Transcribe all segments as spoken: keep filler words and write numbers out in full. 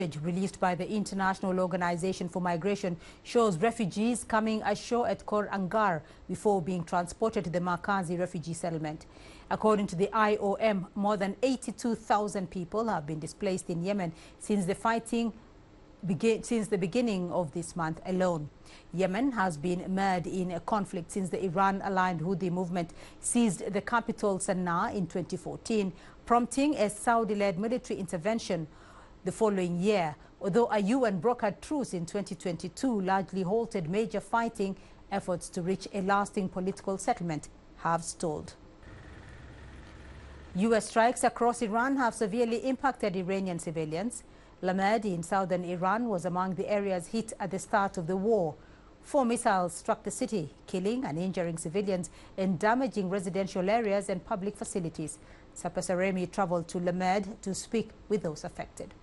Released by the International Organization for Migration shows refugees coming ashore at Khor Angar before being transported to the Markazi refugee settlement. According to the I O M, more than eighty-two thousand people have been displaced in Yemen since the fighting begin, since the beginning of this month alone. Yemen has been mired in a conflict since the Iran-aligned Houthi movement seized the capital Sana'a in twenty fourteen, prompting a Saudi-led military intervention the following year. Although a U N-brokered truce in twenty twenty-two largely halted major fighting, efforts to reach a lasting political settlement have stalled. U S strikes across Iran have severely impacted Iranian civilians. Lamadi in southern Iran was among the areas hit at the start of the war. Four missiles struck the city, killing and injuring civilians and damaging residential areas and public facilities. Sapa Saremi traveled to Lamed to speak with those affected.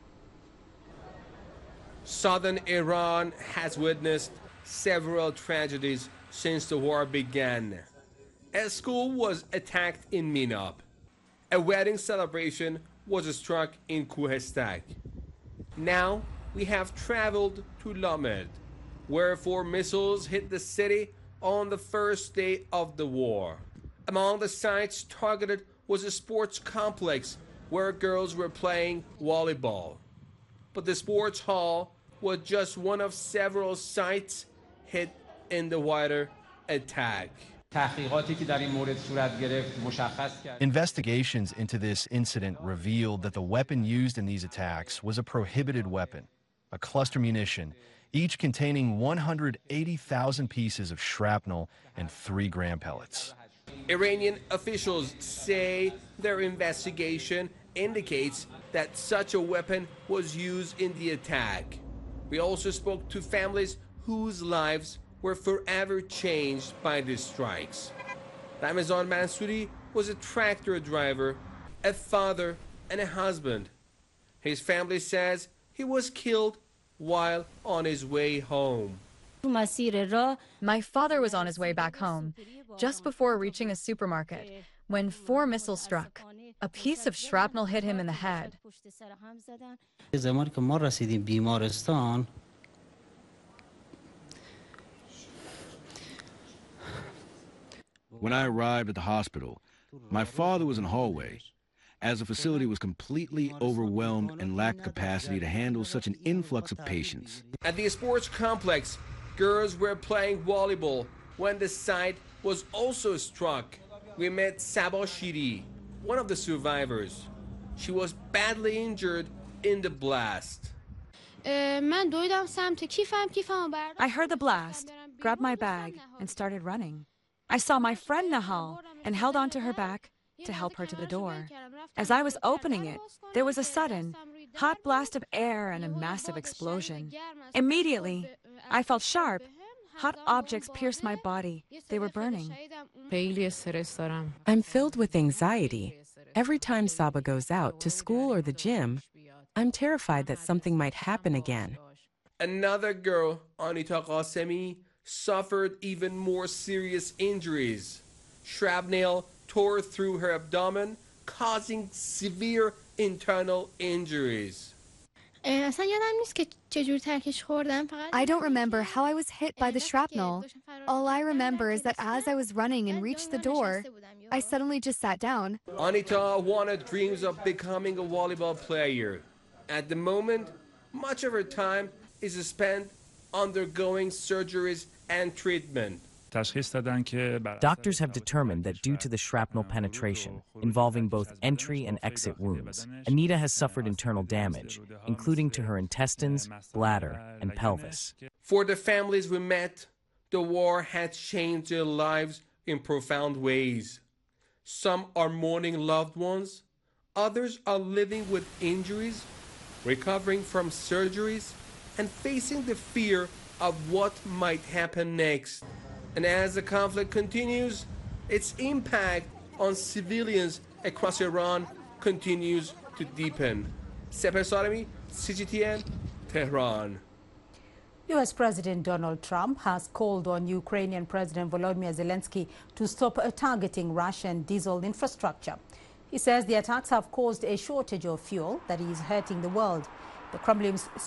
Southern Iran has witnessed several tragedies since the war began. A school was attacked in Minab. A wedding celebration was struck in Kohistak. Now we have traveled to Lamed, where four missiles hit the city on the first day of the war. Among the sites targeted was a sports complex where girls were playing volleyball. But the sports hall was just one of several sites hit in the wider attack. Investigations into this incident revealed that the weapon used in these attacks was a prohibited weapon, a cluster munition, each containing one hundred eighty thousand pieces of shrapnel and three gram pellets. Iranian officials say their investigation indicates that such a weapon was used in the attack. We also spoke to families whose lives were forever changed by these strikes. Ramazan Mansouri was a tractor driver, a father, and a husband. His family says he was killed while on his way home. My father was on his way back home, just before reaching a supermarket, when four missiles struck. A piece of shrapnel hit him in the head. When I arrived at the hospital, my father was in the hallway, as the facility was completely overwhelmed and lacked capacity to handle such an influx of patients. At the sports complex, girls were playing volleyball when the site was also struck. We met Sabah Shiri, one of the survivors. She was badly injured in the blast. I heard the blast, grabbed my bag, and started running. I saw my friend Nahal and held onto her back to help her to the door. As I was opening it, there was a sudden, hot blast of air and a massive explosion. Immediately, I felt sharp. Hot objects pierced my body. They were burning. I'm filled with anxiety. Every time Saba goes out to school or the gym, I'm terrified that something might happen again. Another girl, Anita Qasemi, suffered even more serious injuries. Shrapnel tore through her abdomen, causing severe internal injuries. I don't remember how I was hit by the shrapnel. All I remember is that as I was running and reached the door, I suddenly just sat down. Anita wanted dreams of becoming a volleyball player. At the moment, much of her time is spent undergoing surgeries and treatment. Doctors have determined that due to the shrapnel penetration, involving both entry and exit wounds, Anita has suffered internal damage, including to her intestines, bladder, and pelvis. For the families we met, the war had changed their lives in profound ways. Some are mourning loved ones, others are living with injuries, recovering from surgeries, and facing the fear of what might happen next. And as the conflict continues, its impact on civilians across Iran continues to deepen. Separ Saremi, C G T N, Tehran. U S President Donald Trump has called on Ukrainian President Volodymyr Zelensky to stop targeting Russian diesel infrastructure. He says the attacks have caused a shortage of fuel that is hurting the world. The crumbling